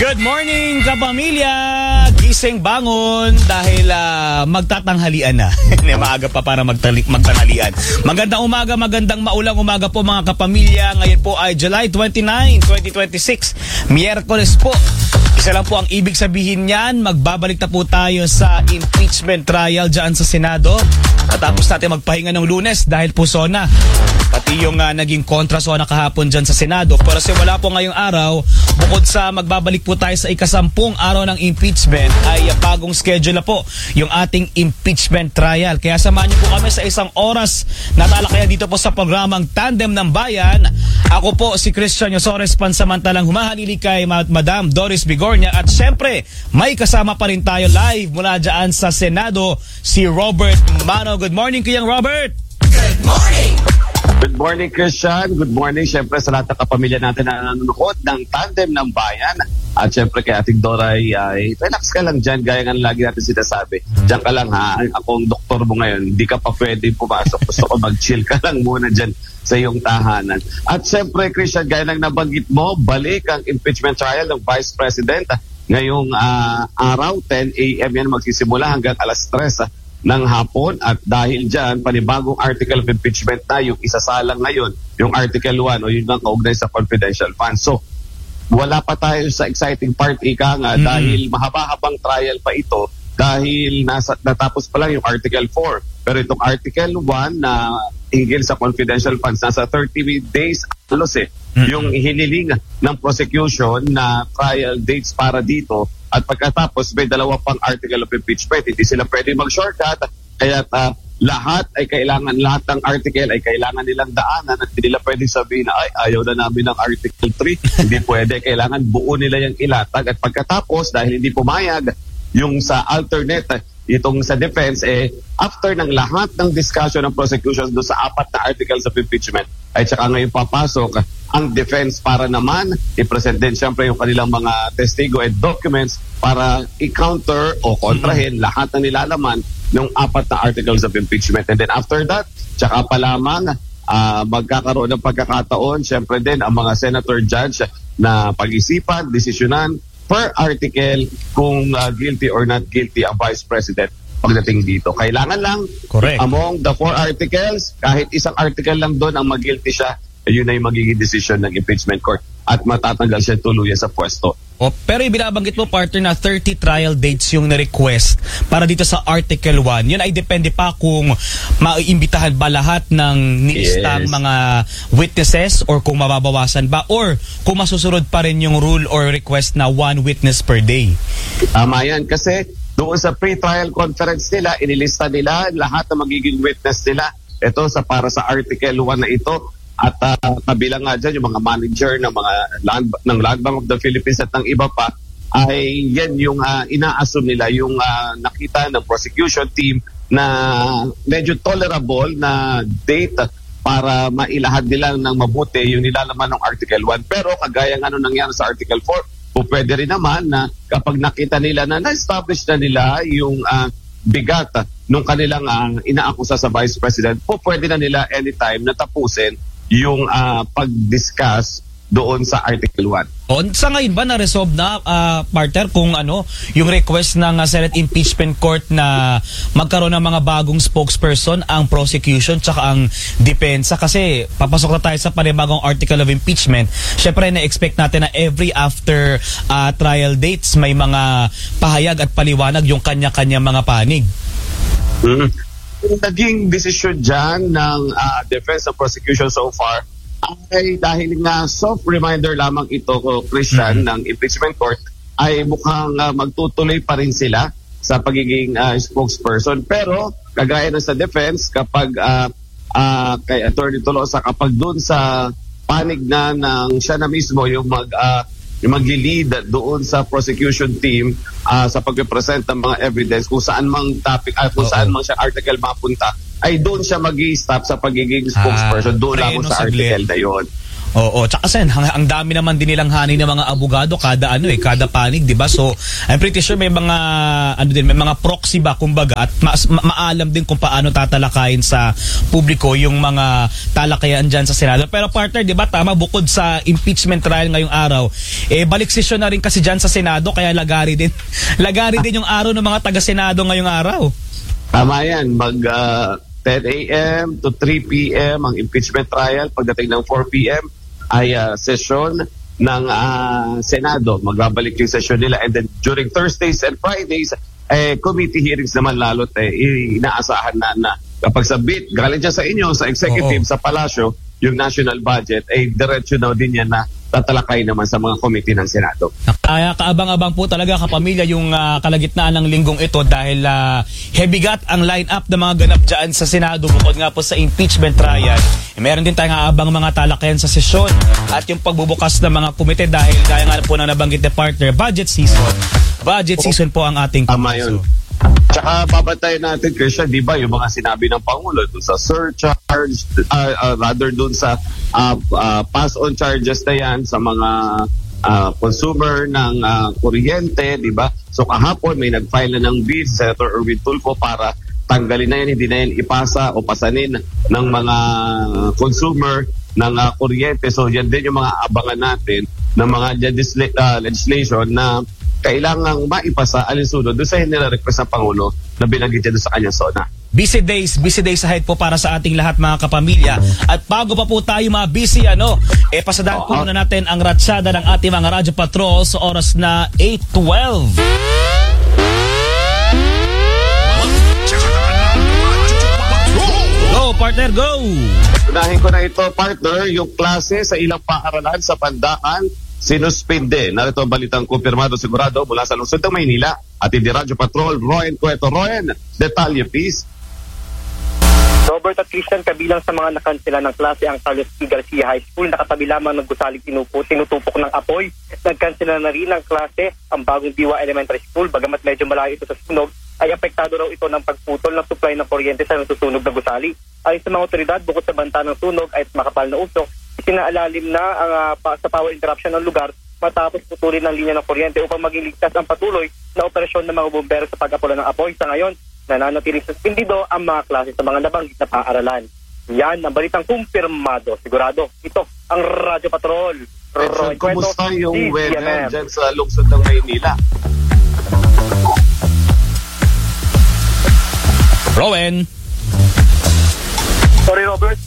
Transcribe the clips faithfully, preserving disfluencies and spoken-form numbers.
Good morning, kapamilya! Gising bangon dahil uh, magtatanghalian na. Maaga pa para magtali- magtanghalian. Magandang umaga, magandang maulang umaga po mga kapamilya. Ngayon po ay July twenty-ninth, twenty twenty-six. Miyerkules po. Isa lang po ang ibig sabihin niyan. Magbabalik na po tayo sa impeachment trial dyan sa Senado. At tapos natin magpahinga ng Lunes dahil po SONA. Pati yung uh, naging kontra SONA kahapon dyan sa Senado. Pero kasi wala po ngayong araw, bukod sa magbabalik po tayo sa ikasampung araw ng impeachment, ay uh, bagong schedule na po yung ating impeachment trial. Kaya samahan niyo po kami sa isang oras na talakayan dito po sa programang Tandem ng Bayan. Ako po si Christian Yosores, pansamantalang humahalili kay Madam Doris Bigornia. At syempre, may kasama pa rin tayo live mula dyan sa Senado, si Robert Mano. Good morning, Kiyang Robert! Good morning! Good morning, Christian. Good morning, syempre, sa lahat ng kapamilya natin na nanonood ng Tandem ng Bayan. At syempre, kay ating Doray, ay relax ka lang dyan, gaya nga lagi natin sinasabi. Diyan ka lang ha, ako ang doktor mo ngayon, hindi ka pa pwede pumasok. Gusto ko mag-chill ka lang muna dyan sa iyong tahanan. At syempre, Christian, gaya lang nabanggit mo, balik ang impeachment trial ng Vice President. Ngayong uh, araw, ten a.m. yan magsisimula hanggang alas tres uh, ng hapon. At dahil dyan, panibagong article of impeachment na yung isasalang ngayon, yung Article one o yun ang kaugnay sa confidential funds. So, wala pa tayo sa exciting part, ika nga, mm-hmm. dahil mahaba-habang trial pa ito dahil nasa, natapos pa lang yung Article four. Pero itong Article one na hinggil sa confidential funds, nasa thirty days alos eh, mm-hmm. yung hiniling ng prosecution na trial dates para dito. At pagkatapos may dalawa pang article of impeachment, hindi sila pwede mag-shortcut, kaya uh, lahat ay kailangan, lahat ng article ay kailangan nilang daanan at hindi nila pwede sabihin na ay ayaw na namin ng Article three. Hindi pwede, kailangan buo nila yung ilatag. At pagkatapos, dahil hindi pumayag yung sa alternate, itong sa defense, eh, after ng lahat ng discussion ng prosecution doon sa apat na articles of impeachment, ay tsaka ngayon papasok ang defense para naman i-present din siyempre yung kanilang mga testigo and documents para i-counter o kontrahin mm-hmm. lahat ng nilalaman ng apat na articles of impeachment. And then after that, tsaka pa lamang uh, magkakaroon ng pagkakataon siyempre din ang mga senator judge na pag-isipan, desisyonan per article kung uh, guilty or not guilty ang Vice President pagdating dito. Kailangan lang Correct. Among the four articles, kahit isang article lang doon ang mag-guilty siya, yun ay magiging decision ng impeachment court at matatanggal siya tuluyan sa pwesto. O, pero ibinabanggit mo, partner, na thirty trial dates yung na-request para dito sa Article one. Yun ay depende pa kung maiimbitahan ba lahat ng nilistang yes. mga witnesses or kung mababawasan ba or kung masusunod pa rin yung rule or request na one witness per day. Tama yan. Kasi doon sa pre-trial conference nila, inilista nila lahat ng magiging witness nila. Ito sa para sa Article one na ito. At uh, kabilang nga dyan, yung mga manager ng mga land, ng Land Bank of the Philippines at ng iba pa, ay yan yung uh, ina-assume nila, yung uh, nakita ng prosecution team na medyo tolerable na date para mailahad nila ng mabuti yung nilalaman ng Article one. Pero kagaya ng ano nangyari sa Article four, o pwede rin naman na kapag nakita nila na na-establish na nila yung uh, bigat nung kanilang uh, inaakusa sa Vice President, po pwede na nila anytime na tapusin yung uh, pag-discuss doon sa Article one. O, sa ngayon ba na-resolve na, uh, partner, kung ano, yung request ng uh, Senate Impeachment Court na magkaroon ng mga bagong spokesperson ang prosecution tsaka ang depensa? Kasi papasok na tayo sa panibagong article of impeachment. Siyempre, na-expect natin na every after uh, trial dates may mga pahayag at paliwanag yung kanya-kanya mga panig. Mm-hmm. Yung naging desisyon dyan ng uh, defense and prosecution so far ay dahil nga soft reminder lamang ito, Christian, mm-hmm. ng impeachment court, ay mukhang uh, magtutuloy pa rin sila sa pagiging uh, spokesperson. Pero kagaya na sa defense, kapag uh, uh, kay Attorney Tolosa, kapag dun sa panig na ng siya na mismo yung mag uh, yung mag-lead doon sa prosecution team uh, sa pag-present ng mga evidence kung saan mang topic, uh, kung Uh-oh. saan mang siya article mapunta, ay doon siya mag-i-stop sa pagiging spokesperson. Ah, doon lang sa article na yun. Oo, tsaka sen, ang, ang dami naman din nilang hani ng mga abogado kada ano eh, kada panig, 'di ba? So, I'm pretty sure may mga ano din, may mga proxy ba kumbaga at ma- ma- maalam din kung paano tatalakayin sa publiko yung mga talakayan diyan sa Senado. Pero partner, 'di ba, tama, bukod sa impeachment trial ngayong araw, eh balik session na rin kasi diyan sa Senado, kaya lagari din. Lagari din yung araw ng mga taga-Senado ngayong araw. Tama yan, mag uh, ten a.m. to three p.m. ang impeachment trial. Pagdating ng four p.m. ay uh, session ng uh, Senado. Magbabalik yung session nila. And then during Thursdays and Fridays, eh, committee hearings naman lalo't eh, inaasahan na na kapag sabit, galing dyan sa inyo, sa executive, Oo. sa palasyo, yung national budget, eh diretso daw din yan na tatalakay naman sa mga committee ng Senado. Kaya kaabang-abang po talaga kapamilya yung uh, kalagitnaan ng linggong ito dahil uh, hebigat ang line-up ng mga ganap dyan sa Senado bukod nga po sa impeachment trial. E, meron din tayong aabang mga talakayan sa sesyon at yung pagbubukas ng mga komite dahil gaya nga po na nabanggit ni partner, budget season. Budget season po ang ating Tama yun. Tsaka babantayan natin, Krisha, di ba, yung mga sinabi ng Pangulo dun sa surcharge, uh, uh, rather dun sa uh, uh, pass-on charges na yan sa mga uh, consumer ng uh, kuryente, di ba? So kahapon may nag-file na ng bill, Senator Erwin Tulfo, para tanggalin na yan, hindi na yan ipasa o pasanin ng mga consumer ng uh, kuryente. So yan din yung mga abangan natin ng mga legisla- uh, legislation na kailangang maipasa alinsunod doon sa nire-request ng Pangulo na binanggit niya doon sa kanyang zona. Busy days, busy days ahead po para sa ating lahat mga kapamilya. At bago pa po tayo mga busy, ano, eh pasadaan po muna natin ang ratsyada ng ating mga Radyo Patrol sa oras na eight twelve. Go, partner, go! Unahin ko na ito, partner, yung klase sa ilang paaralan sa Pandakan, sinuspinde. Narito ang balitang kumpirmado sigurado mula sa lungsod ng Maynila. At hindi Radyo Patrol, Roen Cueto. Roen, detalye please. Robert at Christian, kabilang sa mga nakansela ng klase ang Carlos P. Garcia High School. Nakatabi lamang ng gusaling tinupo, tinutupok ng apoy. Nagkansela na rin ng klase ang bagong Diwa Elementary School. Bagamat medyo malayo ito sa sunog, ay apektado raw ito ng pagputol ng supply ng kuryente sa natutunog na gusali. Ayon sa mga otoridad, bukod sa banta ng sunog ay makapal na usok, isinaalalim na ang uh, pa, sa power interruption ng lugar matapos putulin ng linya ng kuryente upang maging ligtas ang patuloy na operasyon ng mga bumbero sa pag-apula ng apoy. Sa ngayon, nananatiling suspendido ang mga klase sa mga nabanggit na paaralan. Yan ang balitang kumpirmado. Sigurado, ito ang Radyo Patrol. Roy, kumusta yung weather dyan sa lungsod ng Maynila? Rowan. Sorry, Robert.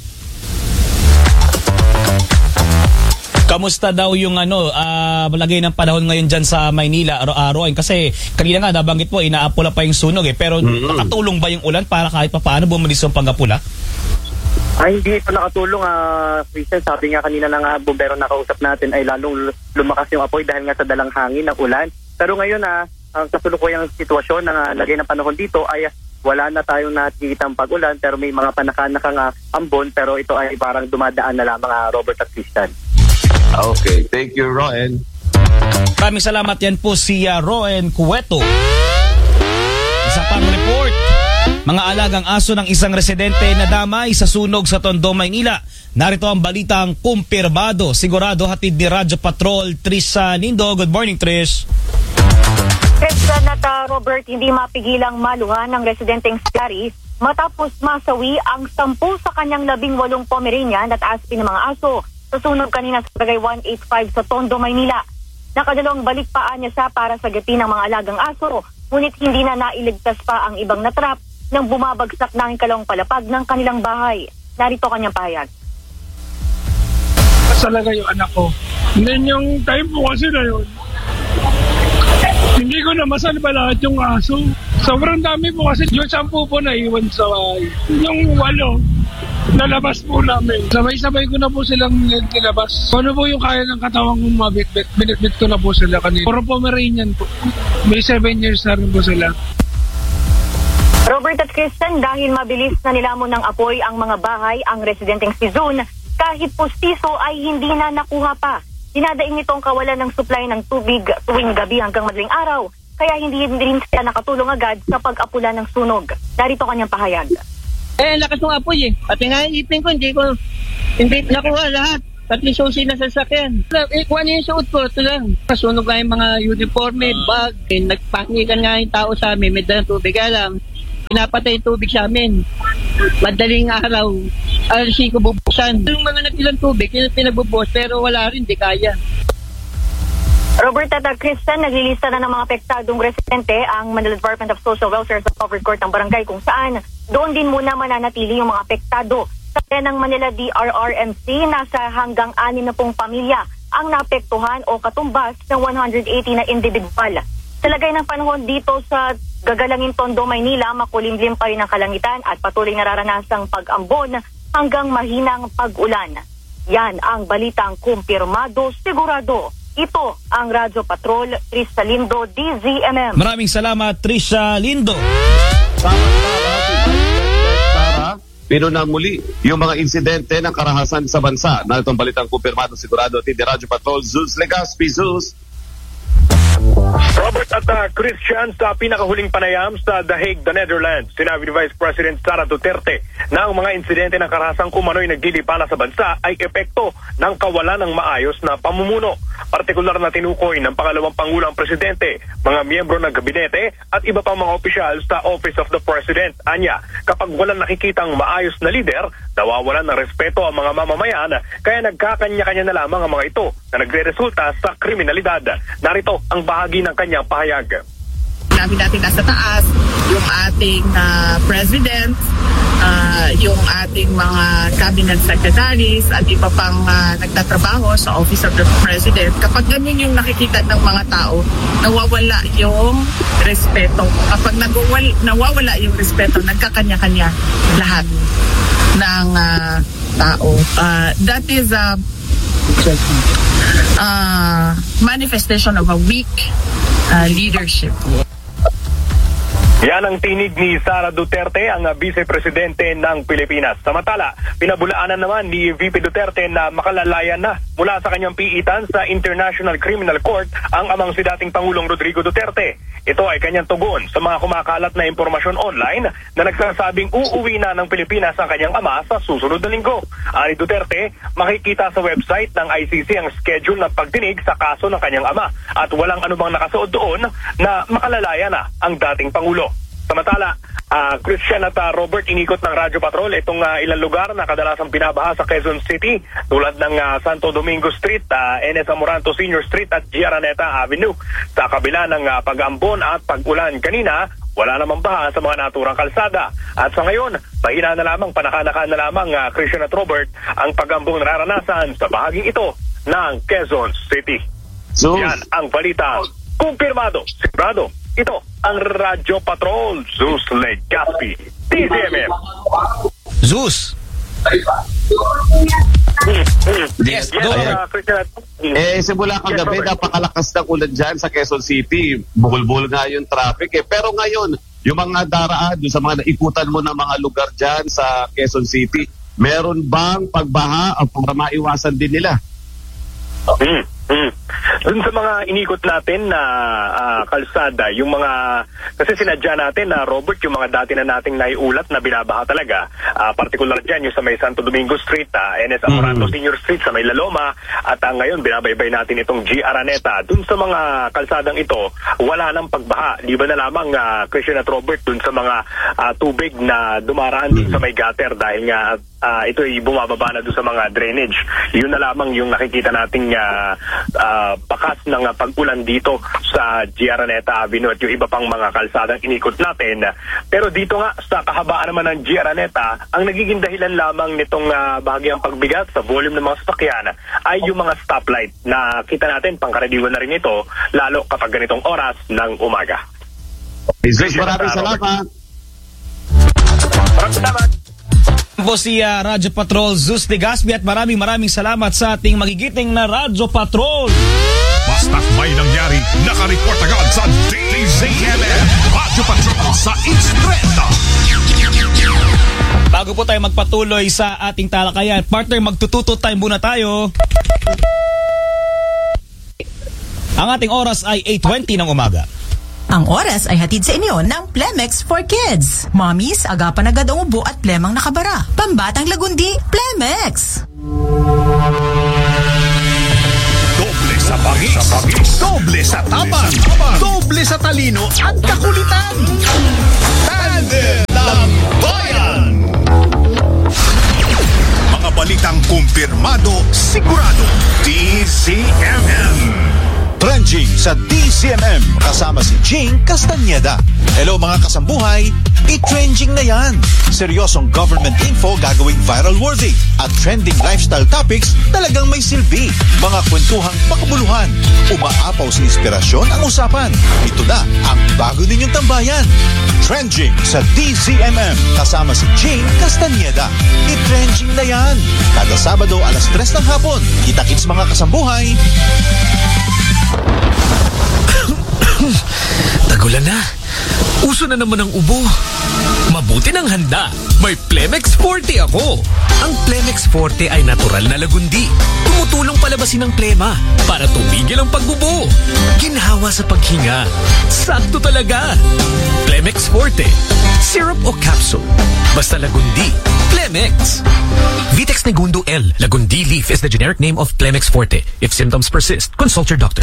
Kamusta daw yung ano, uh, malagay ng panahon ngayon dyan sa Maynila, uh, Rowan? Kasi kanina nga nabanggit mo, inaapula pa yung sunog eh. Pero mm-hmm. nakatulong ba yung ulan para kahit pa paano bumalis yung pag-apula? Ay, hindi ito nakatulong, uh, Christian. Sabi nga kanina ng uh, bumbero na kausap natin ay lalong lumakas yung apoy dahil nga sa dalang hangin ng ulan. Pero ngayon, uh, ang kasulukuyang sitwasyon ng uh, lagay ng panahon dito ay uh, wala na tayong nakikitang pag-ulan pero may mga panakanakang uh, ambon pero ito ay parang dumadaan na lamang uh, Robert at Christian. Okay, thank you, Roen. Maraming salamat. Yan po si uh, Roen Cueto. Isa pang report. Mga alagang aso ng isang residente na damay sa sunog sa Tondo, Maynila. Narito ang balitang kumpirmado. Sigurado hatid ni Radyo Patrol, Trish Nindo. Good morning, Trish. Christian at uh, Robert, hindi mapigilang maluhan ng residenteng Gary matapos masawi ang sampu sa kanyang labing walong Pomeranian at aspi ng mga aso sa sunog kanina sa Barangay one eighty-five sa Tondo, Maynila. Nakadalawang balik paan niya siya para sagapin ng mga alagang aso, ngunit hindi na nailigtas pa ang ibang natrap nang bumabagsak ng kalawang palapag ng kanilang bahay. Narito kanyang pahayag. Talaga yung anak ko. And then yung time po kasi na yun, hindi ko na masalba lahat yung aso. Sobrang dami po kasi yung sampu po na iwan sa bahay. Yung walo, nalabas po namin. Sabay-sabay ko na po silang nilabas. Ano po yung kaya ng katawan kong mabit-bit? Binit-bit ko na po sila kanina. Puro Pomeranian po. May seven years na rin po sila. Robert at Christian, dahil mabilis na nilamon ng apoy ang mga bahay, ang residenteng si Zune, kahit pustiso ay hindi na nakuha pa. Dinadaing nito ang kawalan ng supply ng tubig tuwing gabi hanggang madaling araw, kaya hindi rin sila nakatulong agad sa pag-apula ng sunog. Narito kanyang pahayag. Eh, lakas ng apoy eh. Pati nga yung ipin ko, hindi ko, hindi nakuha lahat. Pati susi na sasakyan. Eh, kung ano yung suot ko, ito lang. Pasunog nga yung mga uniforme, bag. Eh, nagpanikan nga yung tao sa amin, may dalang tubig. Alam, pinapatay yung tubig sa amin. Madaling araw, alsi ko bubuksan. Yung mga natilang tubig, yung pinagbubuhos, pero wala rin, di kaya. Robert at Christian, naglilista na ng mga apektadong residente ang Manila Department of Social Welfare sa covered court ng barangay kung saan doon din muna mananatili yung mga apektado. Sa ng Manila D R R M C, nasa hanggang anim na pong pamilya ang naapektuhan o katumbas ng one hundred eighty na individual. Sa lagay ng panahon dito sa Gagalangin, Tondo, Maynila, makulimlim pa rin ang kalangitan at patuloy naраранasang pag-ambon hanggang mahinang pag-ulan. Yan ang balitang kumpirmado, sigurado. Ito ang Radyo Patrol, Trisha Lindo, D Z M M. Maraming salamat, Trisha Lindo. Para pinunang muli yung mga insidente ng karahasan sa bansa. Na itong balitang kumpirmado sigurado at Radyo Patrol, Zeus Legaspi, Zeus. Robert at uh, Christian, sa pinakahuling panayam sa The Hague, the Netherlands, sinabi ni Vice President Sara Duterte na ang mga insidente ng karahasang kumano'y naglilipala sa bansa ay epekto ng kawalan ng maayos na pamumuno. Partikular na tinukoy ng pangalawang Pangulong Presidente, mga miyembro ng gabinete at iba pang mga opisyal sa Office of the President. Anya, kapag walang nakikitang maayos na lider, nawawalan ng respeto ang mga mamamayan, kaya nagkakanya-kanya na lamang ang mga ito na nagre-resulta sa kriminalidad. Narito ang bahagi ng kanyang pahayag. Namin natin nasa taas yung ating uh, president, uh, yung ating mga cabinet secretaries at iba pang uh, nagtatrabaho sa Office of the President. Kapag ganun yung nakikita ng mga tao, nawawala yung respeto. Kapag nagwawala, nawawala yung respeto, nagkakanya-kanya lahat ng uh, tao. Uh, that is a uh, manifestation of a weak uh, leadership. Yan ang tinig ni Sara Duterte, ang Vice Presidente ng Pilipinas. Samantala, pinabulaanan naman ni V P Duterte na makalalayan na mula sa kanyang piitan sa International Criminal Court ang amang si dating Pangulong Rodrigo Duterte. Ito ay kanyang tugon sa mga kumakalat na impormasyon online na nagsasabing uuwi na ng Pilipinas ang kanyang ama sa susunod na linggo. Ani Duterte, makikita sa website ng I C C ang schedule ng pagdinig sa kaso ng kanyang ama at walang anumang nakasuod doon na makalalaya na ang dating Pangulo. Samantala, uh, Christian at uh, Robert, inikot ng Radyo Patrol itong uh, ilang lugar na kadalasang binabaha sa Quezon City tulad ng uh, Santo Domingo Street, uh, N S Amoranto Senior Street at G. Araneta Avenue. Sa kabila ng uh, pag-ambon at pag-ulan kanina, wala namang baha sa mga naturang kalsada. At sa ngayon, mahina na lamang, panakanakaan na lamang, uh, Christian at Robert, ang pag-ambong nararanasan sa bahaging ito ng Quezon City. So, yan ang balita. Kumpirmado, sigurado. Ito ang Radyo Patrol, Zeus Legaspi, T C M M. Zeus. Yes, yes, uh, eh, simula kagabi, yes, napakalakas ng ulan dyan sa Quezon City. Buhol-buhol nga yung traffic eh. Pero ngayon, yung mga daraan, yung sa mga naikutan mo ng mga lugar dyan sa Quezon City, meron bang pagbaha para maiwasan din nila? Hmm. Hmm. Dun sa mga inikot natin na uh, kalsada, yung mga, kasi sinadya natin na uh, Robert, yung mga dati na nating naiulat na binabaha talaga, uh, particular dyan yung sa may Santo Domingo Street, uh, N S Amoranto mm. Senior Street, sa may Laloma, at uh, ngayon binabaybay natin itong G. Araneta. Dun sa mga kalsadang ito, wala nang pagbaha. Di ba na lamang, uh, Christian at Robert, dun sa mga uh, tubig na dumaraan din sa may gutter dahil nga uh, ito ay bumababa na dun sa mga drainage. Yun na lamang yung nakikita nating uh, uh, bakas ng uh, pag-ulan dito sa G. Araneta Avenue at yung iba pang mga kalsadang inikot natin. Pero dito nga sa kahabaan naman ng G. Araneta, ang nagiging dahilan lamang nitong uh, bahagyang pagbigat sa volume ng mga sasakyan ay yung mga stoplight na kita natin, pangkaraniwan na rin ito, lalo kapag ganitong oras ng umaga. Jesus, maraming salamat. Maraming salamat. Po si uh, Radyo Patrol Zeus Legaspi at maraming maraming salamat sa ating magigiting na Radyo Patrol. Basta't may nangyari, nakareport agad sa D Z M M Radyo Patrol sa Instreta. Bago po tayo magpatuloy sa ating talakayan, partner, magtututo time muna tayo. Ang ating oras ay eight twenty ng umaga. Ang oras ay hatid sa inyo ng Plemex for Kids. Mommies, agapan agad ang ubo at plemang nakabara. Pambatang lagundi, Plemex! bangis, sa bangis. Doble sa tapang. Doble sa talino at kakulitan. Tandem ng Bayan. Mga balitang kumpirmado, sigurado. D Z M M. Trending sa D Z M M kasama si Jing Castañeda. Hello mga kasambuhay, i-trending na yan. Seryosong government info gagawing viral worthy at trending lifestyle topics talagang may silbi. Mga kwentuhang makabuluhan, umaapaw sa inspirasyon ang usapan. Ito na ang bago ninyong tambayan. Trending sa D Z M M kasama si Jing Castañeda. I-trending na yan. Kada Sabado alas tres ng hapon. Kita-kits mga kasambuhay. Tagulan na. Uso na naman ang ubo. Mabuti ng handa. May Plemex Forte ako. Ang Plemex Forte ay natural na lagundi. Tumutulong palabasin ang plema para tumigil ang pagbubo. Ginhawa sa paghinga. Sakto talaga. Plemex Forte. Syrup o capsule. Basta lagundi. Plemex. Vitex Negundo L. Lagundi leaf is the generic name of Plemex Forte. If symptoms persist, consult your doctor.